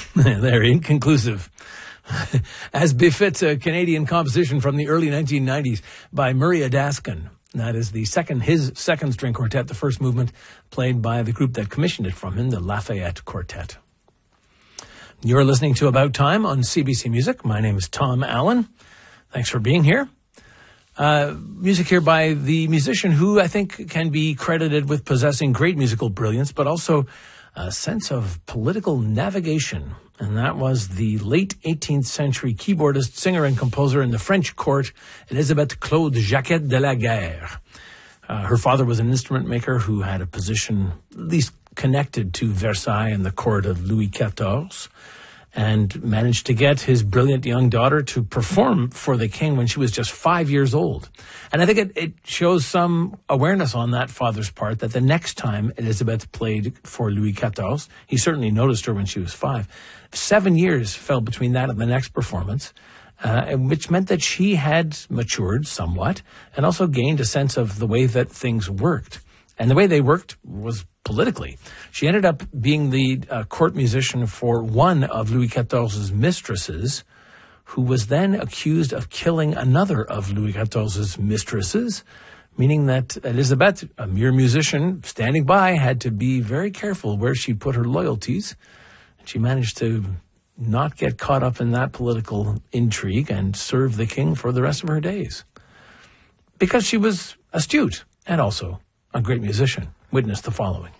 They're inconclusive. As befits a Canadian composition from the early 1990s by Murray Adaskin. That is his second string quartet, the first movement played by the group that commissioned it from him, the Lafayette Quartet. You're listening to About Time on CBC Music. My name is Tom Allen. Thanks for being here. Music here by the musician who I think can be credited with possessing great musical brilliance, but also a sense of political navigation. And that was the late 18th century keyboardist, singer, and composer in the French court, Elisabeth Claude Jacquet de la Guerre. Her father was an instrument maker who had a position at least connected to Versailles and the court of Louis XIV, and managed to get his brilliant young daughter to perform for the king when she was just 5 years old. And I think it shows some awareness on that father's part that the next time Elizabeth played for Louis XIV, he certainly noticed her when she was 5. 7 years fell between that and the next performance, which meant that she had matured somewhat and also gained a sense of the way that things worked. And the way they worked was politically. She ended up being the court musician for one of Louis XIV's mistresses, who was then accused of killing another of Louis XIV's mistresses, meaning that Elizabeth, a mere musician standing by, had to be very careful where she put her loyalties. She managed to not get caught up in that political intrigue and serve the king for the rest of her days. Because she was astute and also a great musician. Witness the following.